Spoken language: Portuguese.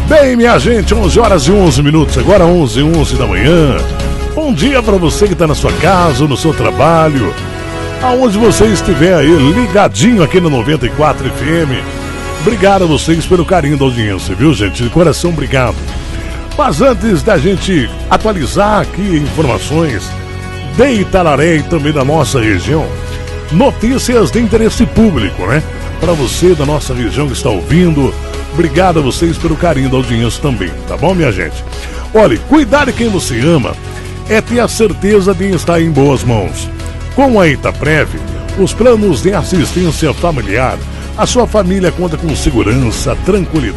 Bem, minha gente, 11 horas e 11 minutos, agora 11h11 da manhã. Bom dia para você que está na sua casa, no seu trabalho, aonde você estiver aí, ligadinho aqui no 94 FM. Obrigado a vocês pelo carinho da audiência, viu, gente? De coração, obrigado. Mas antes da gente atualizar aqui informações de Itararé e também da nossa região, notícias de interesse público, né? Para você da nossa região que está ouvindo, obrigado a vocês pelo carinho da audiência também, tá bom, minha gente? Olha, cuidar de quem você ama é ter a certeza de estar em boas mãos. Com a Itaprev, os planos de assistência familiar, a sua família conta com segurança, tranquilidade